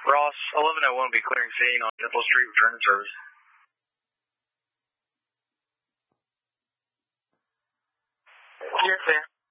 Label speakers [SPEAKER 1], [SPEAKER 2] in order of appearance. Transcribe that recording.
[SPEAKER 1] Ross, 1101 will be clearing scene on Temple Street, returning service.
[SPEAKER 2] You're clear.